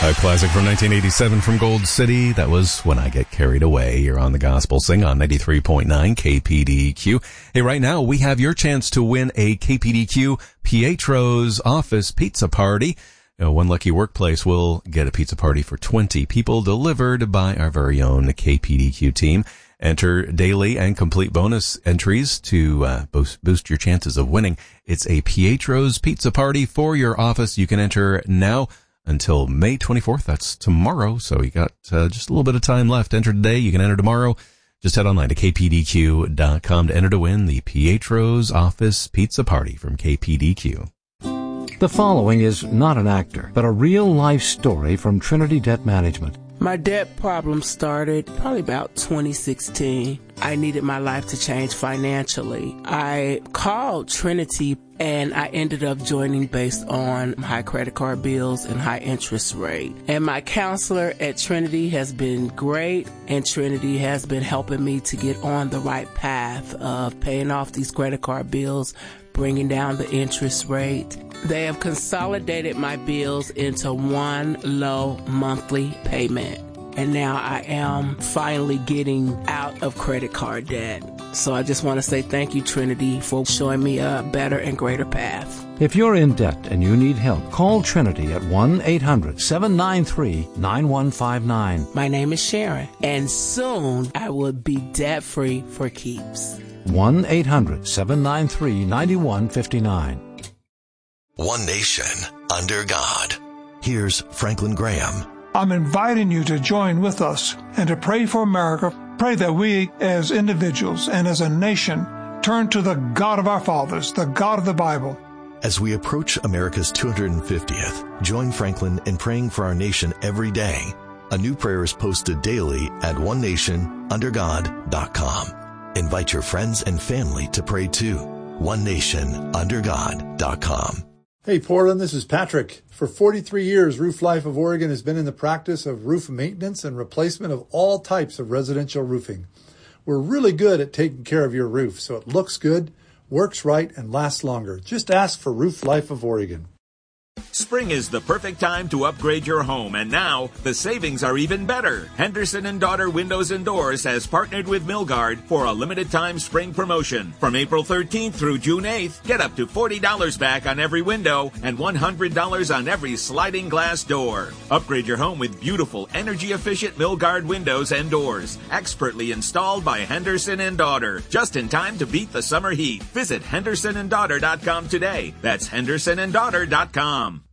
A classic from 1987 from Gold City. That was When I Get Carried Away. You're on the Gospel Sing on 93.9 KPDQ. Hey, right now we have your chance to win a KPDQ Pietro's Office Pizza Party. One lucky workplace will get a pizza party for 20 people delivered by our very own KPDQ team. Enter daily and complete bonus entries to boost your chances of winning. It's a Pietro's Pizza Party for your office. You can enter now until May 24th. That's tomorrow. So you got just a little bit of time left. Enter today. You can enter tomorrow. Just head online to kpdq.com to enter to win the Pietro's Office Pizza Party from KPDQ. The following is not an actor, but a real-life story from Trinity Debt Management. My debt problem started probably about 2016. I needed my life to change financially. I called Trinity and I ended up joining based on high credit card bills and high interest rate. And my counselor at Trinity has been great, and Trinity has been helping me to get on the right path of paying off these credit card bills, bringing down the interest rate. They have consolidated my bills into one low monthly payment. And now I am finally getting out of credit card debt. So I just want to say thank you, Trinity, for showing me a better and greater path. If you're in debt and you need help, call Trinity at 1-800-793-9159. My name is Sharon, and soon I will be debt-free for keeps. 1-800-793-9159. One nation, under God. Here's Franklin Graham. I'm inviting you to join with us and to pray for America. Pray that we as individuals and as a nation turn to the God of our fathers, the God of the Bible. As we approach America's 250th, join Franklin in praying for our nation every day. A new prayer is posted daily at onenationundergod.com. Invite your friends and family to pray too. onenationundergod.com. Hey Portland, this is Patrick. For 43 years, Roof Life of Oregon has been in the practice of roof maintenance and replacement of all types of residential roofing. We're really good at taking care of your roof so it looks good, works right, and lasts longer. Just ask for Roof Life of Oregon. Spring is the perfect time to upgrade your home, and now the savings are even better. Henderson & Daughter Windows and Doors has partnered with Milgard for a limited-time spring promotion. From April 13th through June 8th, get up to $40 back on every window and $100 on every sliding glass door. Upgrade your home with beautiful, energy-efficient Milgard windows and doors, expertly installed by Henderson & Daughter, just in time to beat the summer heat. Visit HendersonandDaughter.com today. That's HendersonandDaughter.com.